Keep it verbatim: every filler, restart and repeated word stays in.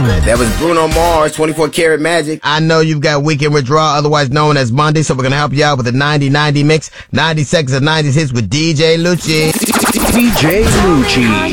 That was Bruno Mars, twenty-four karat magic. I know you've got Weekend Withdrawal, otherwise known as Monday, so we're going to help you out with the ninety ninety mix. ninety seconds of nineties hits with D J Lucci. D J Lucci.